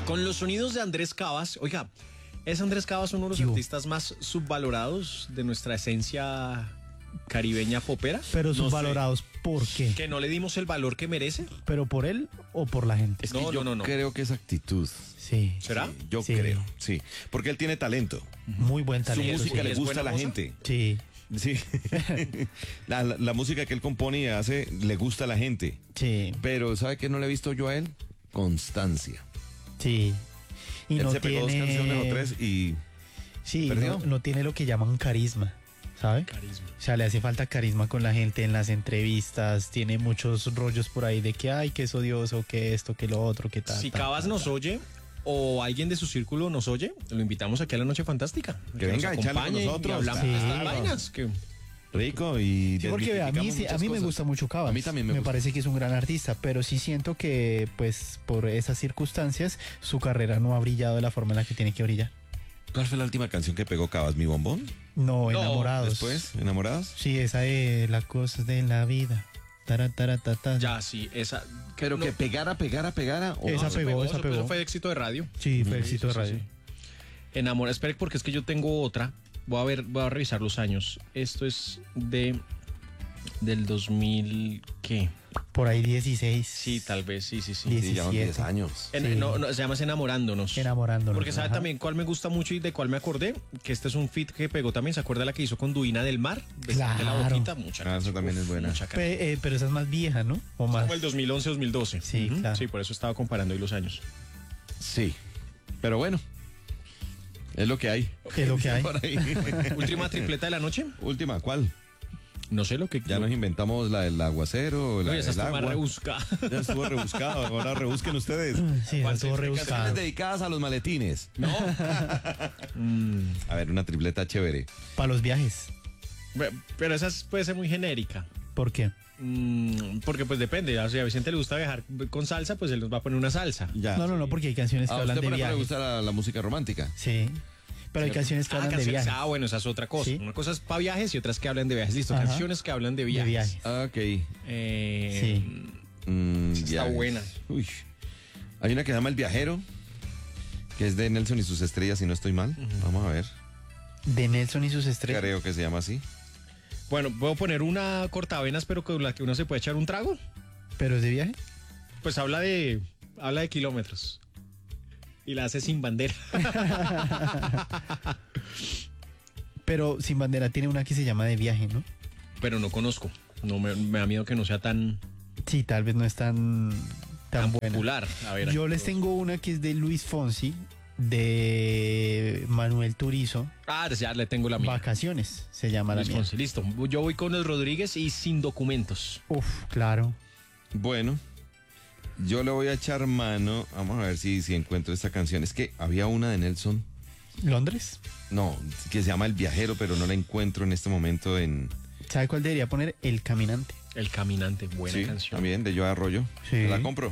Con los sonidos de Andrés Cavas, oiga, ¿es Andrés Cavas uno de los artistas más subvalorados de nuestra esencia caribeña popera? Pero No subvalorados, sé. ¿por qué? ¿Que no le dimos el valor que merece? ¿Pero por él o por la gente? Es que No, yo no. creo que es actitud. Sí. ¿Será? Sí, yo Sí. creo, sí. Porque él tiene talento. Muy buen Su talento. música sí. le ¿Es gusta a buena la moza? gente. Sí, Sí. La música que él compone y hace le gusta a la gente. sí, Pero ¿sabe qué no le he visto yo a él? Constancia. sí. Y Él no se pegó dos tiene... canciones o tres y Sí, ¿perdió? no tiene lo que llaman carisma, ¿sabe? Carisma. O sea, le hace falta carisma con la gente en las entrevistas, tiene muchos rollos por ahí de que, ay, que es odioso, que esto, que lo otro, que tal. Si tal, Cavas tal, nos tal. oye o alguien de su círculo nos oye, lo invitamos aquí a la Noche Fantástica. Que venga, nos echarle con acompañe nosotros. y hablamos Sí. de estas vainas. Que... rico y Sí, porque a mí, desmitificamos sí, a muchas mí me cosas. gusta mucho Cavas. A mí también me gusta. parece que es un gran artista, pero sí siento que, pues, por esas circunstancias, su carrera no ha brillado de la forma en la que tiene que brillar. ¿Cuál fue la última canción que pegó Cavas? ¿Mi bombón? No, No, enamorados. Después, ¿Enamorados? Sí, esa de las cosas de la vida. Tara. Ya, sí, esa... Pero no, que pegara. ¿O Esa no? se pegó, esa eso pegó. fue éxito de radio. Sí, fue éxito de Sí, radio. sí. Enamora, espere, porque es que yo tengo otra. Voy a revisar los años. Esto es del 2000, ¿qué? Por ahí 16. Sí, tal vez, sí. Diez. Sí, llevan 10 17. años. Sí. No, se llama Enamorándonos. Enamorándonos. Porque sabe Ajá. también cuál me gusta mucho y de cuál me acordé, que este es un feat que pegó también. ¿Se acuerda la que hizo con Duina del Mar? Besarte la Claro. boquita, mucha Ah, esa canción. también es buena. Mucha canción. Pero esa es más vieja, ¿no? O más. Como el 2011-2012. Sí, claro. Sí, por eso estaba comparando ahí los años. Sí. Pero bueno, es lo que hay. Es lo que hay. Por ahí. Última tripleta de la noche. Última, ¿cuál? No sé lo que... Ya nos inventamos la del aguacero, la Uy, esa del está más agua. rebuscada. Ya estuvo rebuscado, ahora rebusquen ustedes. Sí, ¿Cuál estuvo sería? rebuscado. Canciones dedicadas a los maletines. No. A ver, una tripleta chévere. Para los viajes. Pero esa puede ser muy genérica. ¿Por qué? Porque pues depende. O sea, a Vicente le gusta viajar con salsa, pues él nos va a poner una salsa. Ya. No, porque hay canciones que A hablan usted, de por ejemplo, le viajes. gusta la música romántica. Sí. Pero hay canciones que hablan de canciones. viajes. Bueno, esa es otra cosa. Sí. Una cosa es para viajes y otras que hablan de viajes. Listo, Ajá. canciones que hablan de De viajes. viajes. Ok. Eh, Esa está Viajes. buena. Uy. Hay una que se llama El Viajero, que es de Nelson y sus estrellas, si no estoy mal. Vamos a ver. De Nelson y sus estrellas. Creo que se llama así. Bueno, puedo poner una cortavenas, pero con la que uno se puede echar un trago. ¿Pero es de viaje? Pues habla de kilómetros. Y la hace sin bandera. Pero Sin Bandera tiene una que se llama De Viaje, ¿no? Pero no conozco. No me da miedo que no sea tan Sí, tal vez no es tan buena. popular. A ver, Yo aquí les todos. tengo una que es de Luis Fonsi, de Manuel Turizo. Ah, ya le tengo la mía. Vacaciones se llama la Luis mía. Fonsi, listo. Yo voy con los Rodríguez y Sin Documentos. Uf, claro. Bueno, yo le voy a echar mano. Vamos a ver si encuentro esta canción. Es que había una de Nelson. ¿Londres? No, que se llama El Viajero, pero no la encuentro en este momento en... ¿Sabe cuál debería poner? El Caminante. El Caminante, buena Sí, canción. también, de Yo Arroyo. Sí. La compro.